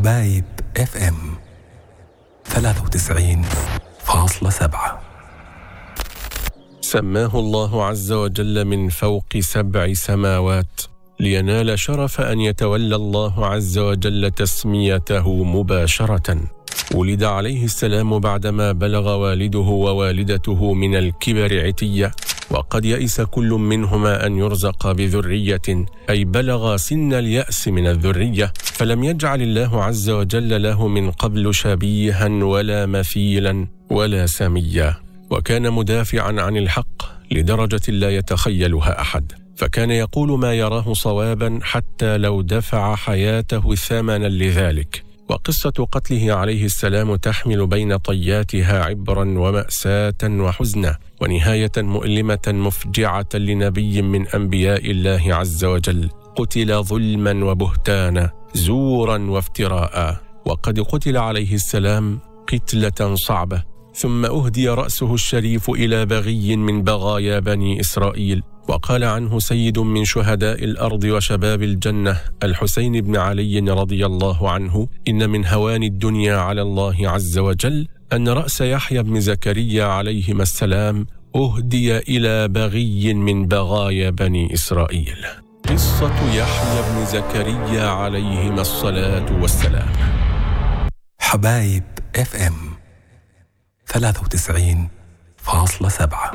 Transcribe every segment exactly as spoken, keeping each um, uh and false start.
حبايب اف ام ثلاثة وتسعين فاصلة سبعة. سماه الله عز وجل من فوق سبع سماوات لينال شرف أن يتولى الله عز وجل تسميته مباشرة. ولد عليه السلام بعدما بلغ والده ووالدته من الكبر عتية، وقد يئس كل منهما أن يرزق بذرية، أي بلغ سن اليأس من الذرية، فلم يجعل الله عز وجل له من قبل شبيها ولا مثيلا ولا سميا، وكان مدافعا عن الحق لدرجة لا يتخيلها أحد، فكان يقول ما يراه صوابا حتى لو دفع حياته ثمنا لذلك. وقصة قتله عليه السلام تحمل بين طياتها عبرا ومأساة وحزنا، ونهاية مؤلمة مفجعة لنبي من أنبياء الله عز وجل، قتل ظلما وبهتانا، زورا وافتراء. وقد قتل عليه السلام قتلة صعبة، ثم أهدي رأسه الشريف إلى بغي من بغايا بني إسرائيل. وقال عنه سيد من شهداء الأرض وشباب الجنة الحسين بن علي رضي الله عنه: إن من هوان الدنيا على الله عز وجل أن رأس يحيى بن زكريا عليهما السلام أهدي إلى بغي من بغايا بني إسرائيل. قصة يحيى بن زكريا عليهما الصلاة والسلام. حبايب اف ام ثلاثة وتسعين فاصلة سبعة.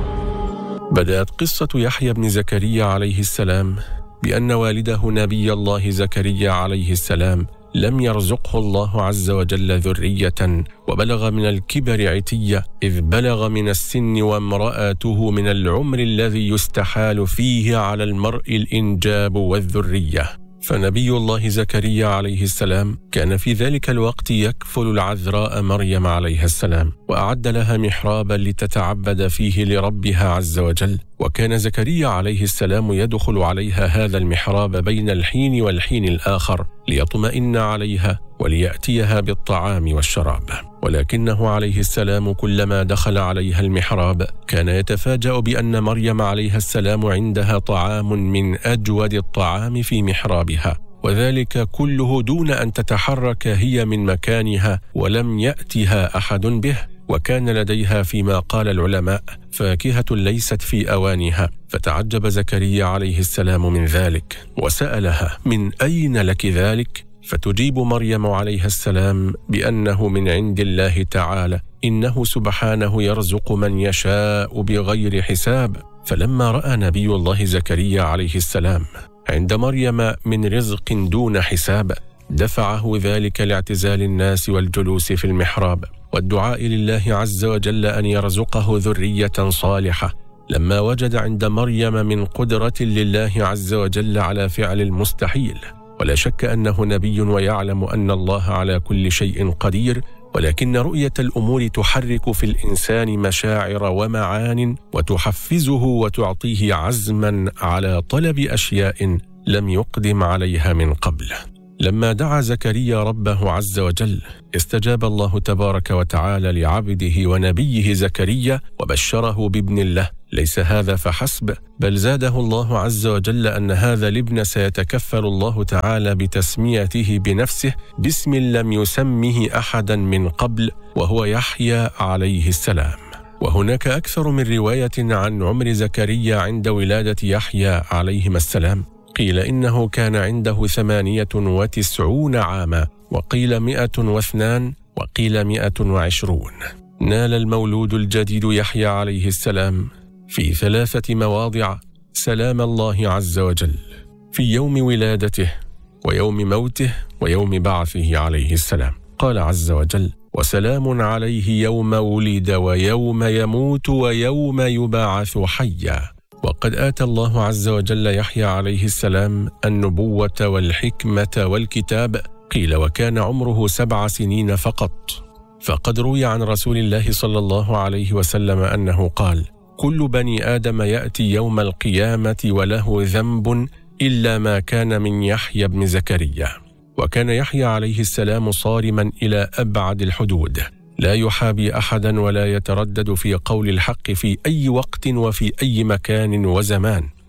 بدأت قصة يحيى بن زكريا عليه السلام بأن والده نبي الله زكريا عليه السلام لم يرزقه الله عز وجل ذرية، وبلغ من الكبر عتية، إذ بلغ من السن وامرأته من العمر الذي يستحال فيه على المرء الإنجاب والذرية. فنبي الله زكريا عليه السلام كان في ذلك الوقت يكفل العذراء مريم عليها السلام، وأعد لها محرابا لتتعبد فيه لربها عز وجل. وكان زكريا عليه السلام يدخل عليها هذا المحراب بين الحين والحين الآخر ليطمئن عليها وليأتيها بالطعام والشراب. ولكنه عليه السلام كلما دخل عليها المحراب كان يتفاجأ بأن مريم عليها السلام عندها طعام من أجود الطعام في محرابها، وذلك كله دون أن تتحرك هي من مكانها ولم يأتها أحد به. وكان لديها فيما قال العلماء فاكهة ليست في أوانها، فتعجب زكريا عليه السلام من ذلك وسألها: من أين لك ذلك؟ فتجيب مريم عليها السلام بأنه من عند الله تعالى، إنه سبحانه يرزق من يشاء بغير حساب. فلما رأى نبي الله زكريا عليه السلام عند مريم من رزق دون حساب دفعه ذلك لاعتزال الناس والجلوس في المحراب والدعاء لله عز وجل أن يرزقه ذرية صالحة، لما وجد عند مريم من قدرة لله عز وجل على فعل المستحيل. ولا شك أنه نبي ويعلم أن الله على كل شيء قدير، ولكن رؤية الأمور تحرك في الإنسان مشاعر ومعان وتحفزه وتعطيه عزما على طلب أشياء لم يقدم عليها من قبل. لما دعا زكريا ربه عز وجل استجاب الله تبارك وتعالى لعبده ونبيه زكريا وبشره بابن له. ليس هذا فحسب، بل زاده الله عز وجل أن هذا الابن سيتكفل الله تعالى بتسميته بنفسه باسم لم يسمه أحدا من قبل، وهو يحيى عليه السلام. وهناك أكثر من رواية عن عمر زكريا عند ولادة يحيى عليهما السلام. قيل إنه كان عنده ثمانية وتسعون عاما، وقيل مئة واثنان، وقيل مئة وعشرون. نال المولود الجديد يحيى عليه السلام في ثلاثة مواضع سلام الله عز وجل: في يوم ولادته، ويوم موته، ويوم بعثه عليه السلام. قال عز وجل: وسلام عليه يوم ولد ويوم يموت ويوم يبعث حيا. وقد آتى الله عز وجل يحيى عليه السلام النبوة والحكمة والكتاب. قيل وكان عمره سبع سنين فقط. فقد روي عن رسول الله صلى الله عليه وسلم أنه قال: كل بني آدم يأتي يوم القيامة وله ذنب إلا ما كان من يحيى بن زكريا. وكان يحيى عليه السلام صارما إلى أبعد الحدود، لا يحابي أحدا ولا يتردد في قول الحق في أي وقت وفي أي مكان وزمان.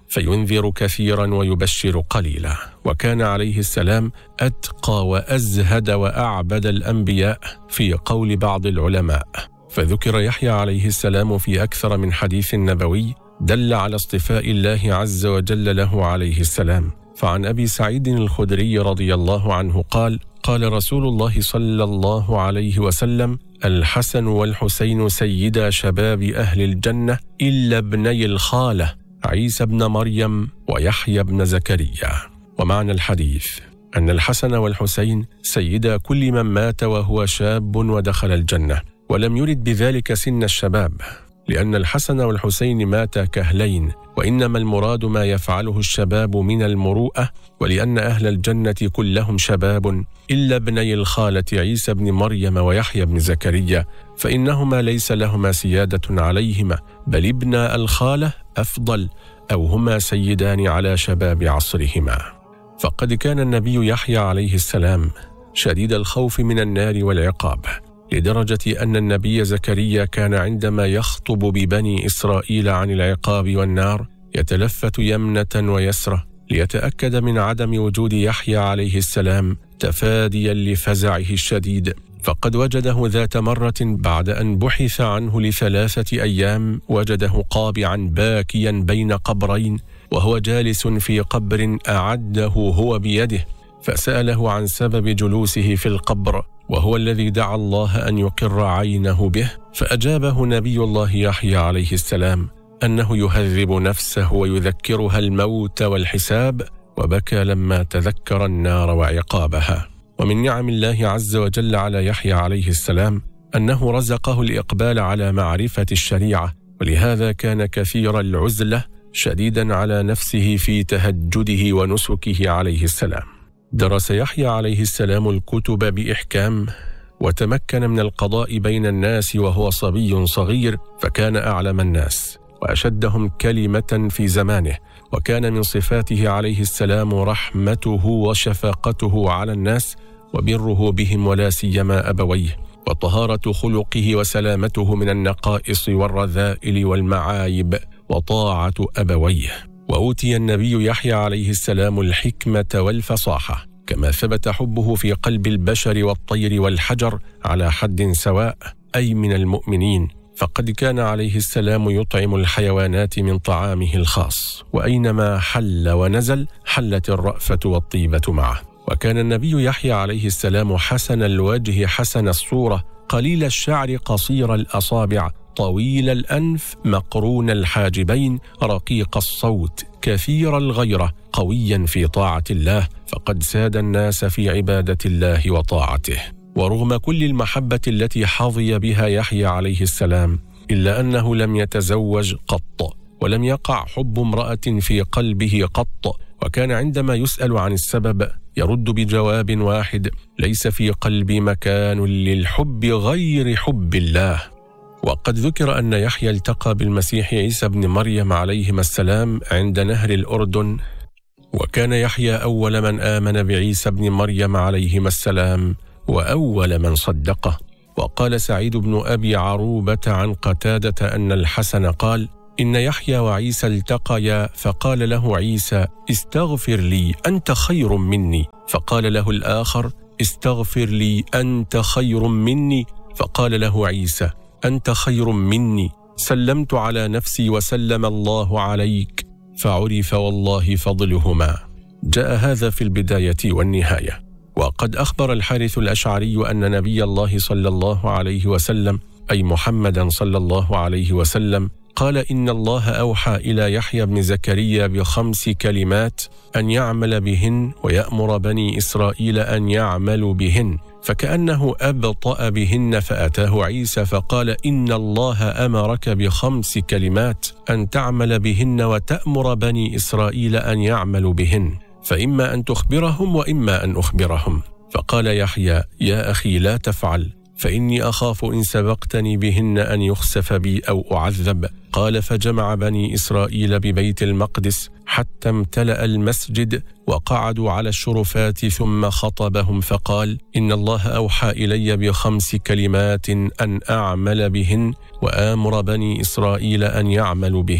فينذر كثيرا ويبشر قليلا. وكان عليه السلام أتقى وأزهد وأعبد الأنبياء في قول بعض العلماء. فذكر يحيى عليه السلام في أكثر من حديث نبوي دل على اصطفاء الله عز وجل له عليه السلام. فعن أبي سعيد الخدري رضي الله عنه قال: قال رسول الله صلى الله عليه وسلم: الحسن والحسين سيدا شباب أهل الجنة إلا ابني الخالة عيسى بن مريم ويحيى بن زكريا. ومعنى الحديث أن الحسن والحسين سيدا كل من مات وهو شاب ودخل الجنة، ولم يرد بذلك سن الشباب، لأن الحسن والحسين ماتا كهلين، وإنما المراد ما يفعله الشباب من المروءة، ولأن أهل الجنة كلهم شباب إلا ابني الخالة عيسى بن مريم ويحيى بن زكريا، فإنهما ليس لهما سيادة عليهما، بل ابن الخالة أفضل، أو هما سيدان على شباب عصرهما. فقد كان النبي يحيى عليه السلام شديد الخوف من النار والعقاب، لدرجة أن النبي زكريا كان عندما يخطب ببني إسرائيل عن العقاب والنار يتلفت يمنة ويسرة ليتأكد من عدم وجود يحيى عليه السلام تفاديا لفزعه الشديد. فقد وجده ذات مرة بعد أن بحث عنه لثلاثة أيام، وجده قابعا باكيا بين قبرين، وهو جالس في قبر أعده هو بيده، فسأله عن سبب جلوسه في القبر، وهو الذي دعا الله أن يقر عينه به، فأجابه نبي الله يحيى عليه السلام أنه يهذب نفسه ويذكرها الموت والحساب، وبكى لما تذكر النار وعقابها. ومن نعم الله عز وجل على يحيى عليه السلام أنه رزقه الإقبال على معرفة الشريعة، ولهذا كان كثير العزلة شديدا على نفسه في تهجده ونسكه عليه السلام. درس يحيى عليه السلام الكتب بإحكام، وتمكن من القضاء بين الناس وهو صبي صغير، فكان أعلم الناس وأشدهم كلمة في زمانه. وكان من صفاته عليه السلام رحمته وشفقته على الناس وبره بهم، ولا سيما أبويه، وطهارة خلقه وسلامته من النقائص والرذائل والمعايب، وطاعة أبويه. وأوتي النبي يحيى عليه السلام الحكمة والفصاحة، كما ثبت حبه في قلب البشر والطير والحجر على حد سواء، أي من المؤمنين، فقد كان عليه السلام يطعم الحيوانات من طعامه الخاص، وأينما حل ونزل حلت الرأفة والطيبة معه. وكان النبي يحيى عليه السلام حسن الوجه حسن الصورة، قليل الشعر قصير الأصابع، طويل الأنف مقرون الحاجبين، رقيق الصوت، كثير الغيرة، قويا في طاعة الله، فقد ساد الناس في عبادة الله وطاعته. ورغم كل المحبة التي حظي بها يحيى عليه السلام، إلا أنه لم يتزوج قط، ولم يقع حب امرأة في قلبه قط، وكان عندما يسأل عن السبب يرد بجواب واحد: ليس في قلبي مكان للحب غير حب الله. وقد ذكر أن يحيى التقى بالمسيح عيسى بن مريم عليهما السلام عند نهر الأردن، وكان يحيى أول من آمن بعيسى بن مريم عليهما السلام وأول من صدقه. وقال سعيد بن أبي عروبة عن قتادة أن الحسن قال: إن يحيى وعيسى التقيا، فقال له عيسى: استغفر لي أنت خير مني، فقال له الآخر: استغفر لي أنت خير مني، فقال له عيسى: أنت خير مني، سلمت على نفسي وسلم الله عليك، فعرف والله فضلهما. جاء هذا في البداية والنهاية. وقد أخبر الحارث الأشعري أن نبي الله صلى الله عليه وسلم، أي محمدا صلى الله عليه وسلم، قال: إن الله أوحى إلى يحيى بن زكريا بخمس كلمات أن يعمل بهن ويأمر بني إسرائيل أن يعملوا بهن، فكأنه أبطأ بهن، فأتاه عيسى فقال: إن الله أمرك بخمس كلمات أن تعمل بهن وتأمر بني إسرائيل أن يعملوا بهن، فإما أن تخبرهم وإما أن أخبرهم. فقال يحيى: يا أخي لا تفعل، فإني أخاف إن سبقتني بهن أن يخسف بي أو أعذب. قال: فجمع بني إسرائيل ببيت المقدس حتى امتلأ المسجد، وقعدوا على الشرفات، ثم خطبهم فقال: إن الله أوحى إلي بخمس كلمات أن أعمل بهن وآمر بني إسرائيل أن يعملوا بهن.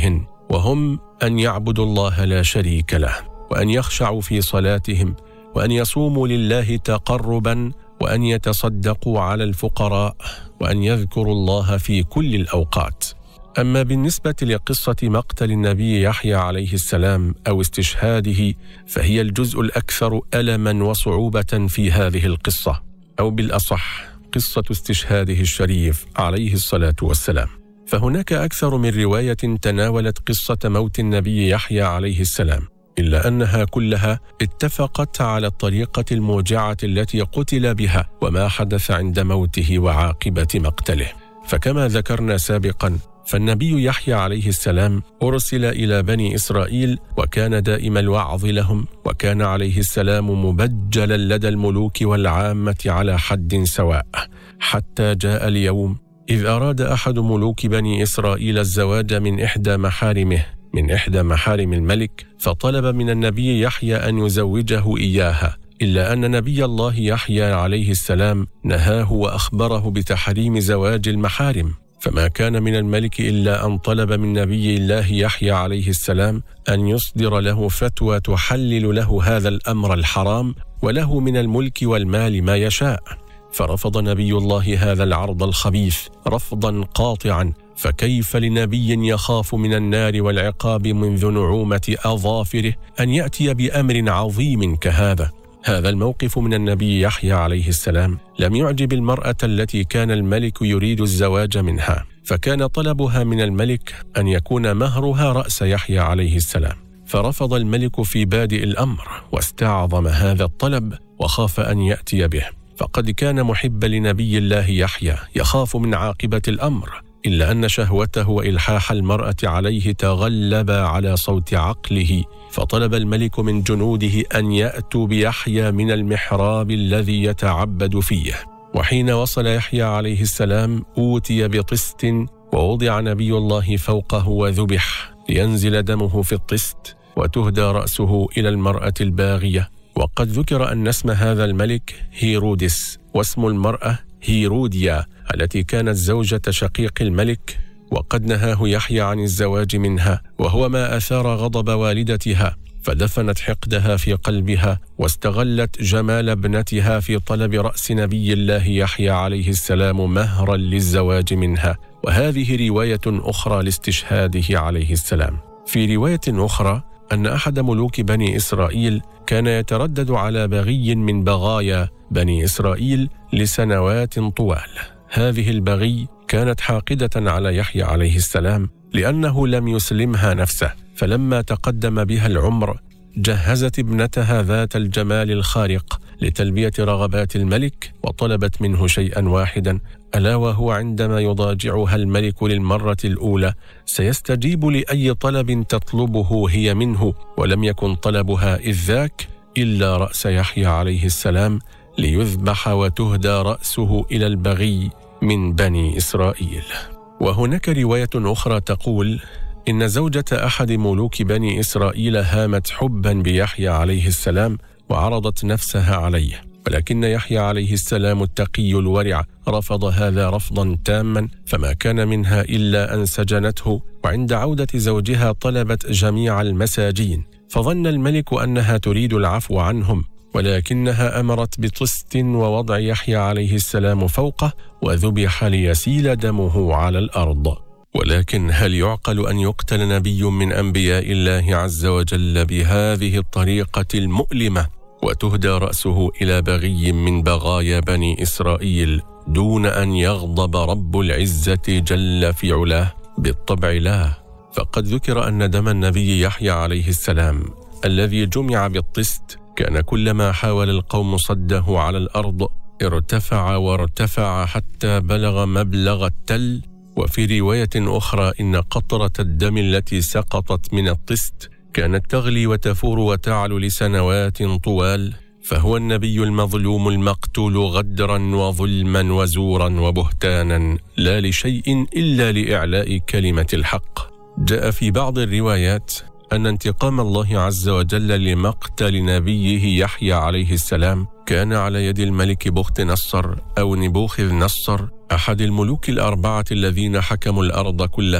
وهم أن يعبدوا الله لا شريك له، وأن يخشعوا في صلاتهم، وأن يصوموا لله تقربا، وأن يتصدقوا على الفقراء، وأن يذكروا الله في كل الأوقات. أما بالنسبة لقصة مقتل النبي يحيى عليه السلام أو استشهاده، فهي الجزء الأكثر ألما وصعوبة في هذه القصة، أو بالأصح قصة استشهاده الشريف عليه الصلاة والسلام. فهناك أكثر من رواية تناولت قصة موت النبي يحيى عليه السلام، إلا أنها كلها اتفقت على الطريقة الموجعة التي قتل بها وما حدث عند موته وعاقبة مقتله. فكما ذكرنا سابقا، فالنبي يحيى عليه السلام أرسل إلى بني إسرائيل، وكان دائم الوعظ لهم، وكان عليه السلام مبجلا لدى الملوك والعامة على حد سواء، حتى جاء اليوم إذ أراد أحد ملوك بني إسرائيل الزواج من إحدى محارمه من إحدى محارم الملك، فطلب من النبي يحيى أن يزوجه إياها، إلا أن نبي الله يحيى عليه السلام نهاه وأخبره بتحريم زواج المحارم. فما كان من الملك إلا أن طلب من نبي الله يحيى عليه السلام أن يصدر له فتوى تحلل له هذا الأمر الحرام، وله من الملك والمال ما يشاء. فرفض نبي الله هذا العرض الخبيث رفضا قاطعا، فكيف لنبي يخاف من النار والعقاب منذ نعومة أظافره أن يأتي بأمر عظيم كهذا؟ هذا الموقف من النبي يحيى عليه السلام لم يعجب المرأة التي كان الملك يريد الزواج منها، فكان طلبها من الملك أن يكون مهرها رأس يحيى عليه السلام. فرفض الملك في بادئ الأمر، واستعظم هذا الطلب وخاف أن يأتي به، فقد كان محبا لنبي الله يحيى يخاف من عاقبة الأمر، إلا أن شهوته وإلحاح المرأة عليه تغلب على صوت عقله، فطلب الملك من جنوده أن يأتوا بيحيى من المحراب الذي يتعبد فيه. وحين وصل يحيى عليه السلام أوتي بطست، ووضع نبي الله فوقه وذبح لينزل دمه في الطست، وتهدى رأسه إلى المرأة الباغية. وقد ذكر أن اسم هذا الملك هيرودس، واسم المرأة هيروديا التي كانت زوجة شقيق الملك، وقد نهاه يحيى عن الزواج منها، وهو ما أثار غضب والدتها، فدفنت حقدها في قلبها، واستغلت جمال ابنتها في طلب رأس نبي الله يحيى عليه السلام مهرا للزواج منها. وهذه رواية أخرى لاستشهاده عليه السلام. في رواية أخرى أن أحد ملوك بني إسرائيل كان يتردد على بغي من بغايا بني إسرائيل لسنوات طوال. هذه البغي كانت حاقدة على يحيى عليه السلام لأنه لم يسلمها نفسه، فلما تقدم بها العمر جهزت ابنتها ذات الجمال الخارق لتلبية رغبات الملك، وطلبت منه شيئا واحدا، ألا وهو عندما يضاجعها الملك للمرة الأولى سيستجيب لأي طلب تطلبه هي منه، ولم يكن طلبها إذ ذاك إلا رأس يحيى عليه السلام ليذبح وتهدى رأسه إلى البغي من بني إسرائيل. وهناك رواية أخرى تقول إن زوجة أحد ملوك بني إسرائيل هامت حبا بيحيى عليه السلام وعرضت نفسها عليه، ولكن يحيى عليه السلام التقي الورع رفض هذا رفضا تاما، فما كان منها إلا أن سجنته، وعند عودة زوجها طلبت جميع المساجين، فظن الملك أنها تريد العفو عنهم، ولكنها أمرت بطست ووضع يحيى عليه السلام فوقه وذبح ليسيل دمه على الأرض. ولكن هل يعقل أن يقتل نبي من أنبياء الله عز وجل بهذه الطريقة المؤلمة وتهدى رأسه إلى بغي من بغايا بني إسرائيل دون أن يغضب رب العزة جل في علاه؟ بالطبع لا. فقد ذكر أن دم النبي يحيى عليه السلام الذي جمع بالطست كان كلما حاول القوم صده على الأرض ارتفع وارتفع حتى بلغ مبلغ التل. وفي رواية أخرى إن قطرة الدم التي سقطت من الطست كانت تغلي وتفور وتعلو لسنوات طوال، فهو النبي المظلوم المقتول غدرا وظلما وزورا وبهتانا لا لشيء إلا لإعلاء كلمة الحق. جاء في بعض الروايات أن انتقام الله عز وجل لمقتل نبيه يحيى عليه السلام كان على يد الملك بخت نصر أو نبوخذ نصر، أحد الملوك الأربعة الذين حكموا الأرض كلها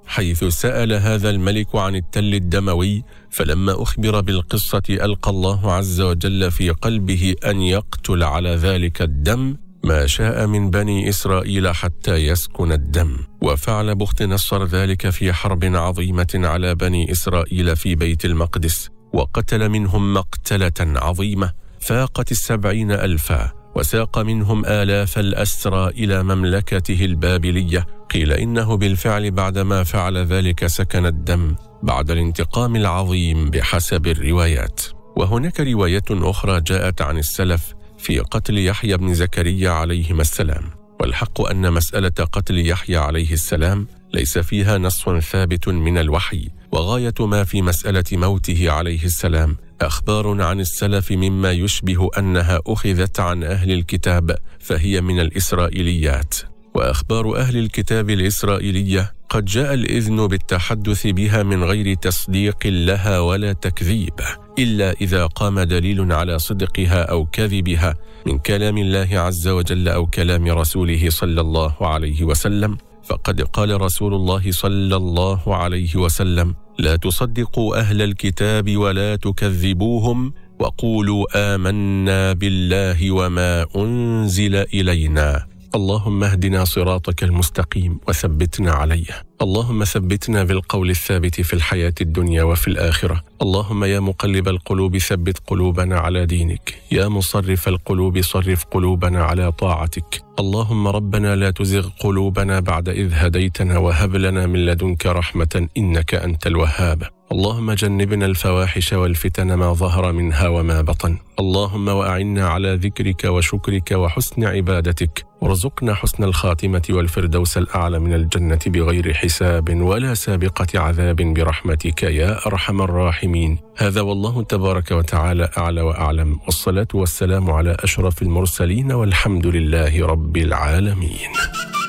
حيث سأل هذا الملك عن التل الدموي، فلما أخبر بالقصة ألقى الله عز وجل في قلبه أن يقتل على ذلك الدم ما شاء من بني إسرائيل حتى يسكن الدم. وفعل بخت نصر ذلك في حرب عظيمة على بني إسرائيل في بيت المقدس، وقتل منهم مقتلة عظيمة فاقت السبعين ألفا، وساق منهم آلاف الأسرى إلى مملكته البابلية. قيل إنه بالفعل بعدما فعل ذلك سكن الدم بعد الانتقام العظيم بحسب الروايات. وهناك رواية أخرى جاءت عن السلف في قتل يحيى بن زكريا عليهما السلام، والحق أن مسألة قتل يحيى عليه السلام ليس فيها نص ثابت من الوحي، وغاية ما في مسألة موته عليه السلام أخبار عن السلف مما يشبه أنها أخذت عن أهل الكتاب فهي من الإسرائيليات. وأخبار أهل الكتاب الإسرائيلية قد جاء الإذن بالتحدث بها من غير تصديق لها ولا تكذيب، إلا إذا قام دليل على صدقها أو كذبها من كلام الله عز وجل أو كلام رسوله صلى الله عليه وسلم. فقد قال رسول الله صلى الله عليه وسلم: لا تصدقوا أهل الكتاب ولا تكذبوهم، وقولوا آمنا بالله وما أنزل إلينا. اللهم اهدنا صراطك المستقيم وثبتنا عليه. اللهم ثبتنا بالقول الثابت في الحياة الدنيا وفي الآخرة. اللهم يا مقلب القلوب ثبت قلوبنا على دينك، يا مصرف القلوب صرف قلوبنا على طاعتك. اللهم ربنا لا تزغ قلوبنا بعد إذ هديتنا وهب لنا من لدنك رحمة إنك أنت الوهاب. اللهم جنبنا الفواحش والفتن ما ظهر منها وما بطن. اللهم وأعنا على ذكرك وشكرك وحسن عبادتك، وارزقنا حسن الخاتمة والفردوس الأعلى من الجنة بغير حساب ولا سابقة عذاب برحمتك يا أرحم الراحمين. هذا والله تبارك وتعالى أعلى وأعلم، والصلاة والسلام على أشرف المرسلين، والحمد لله رب العالمين.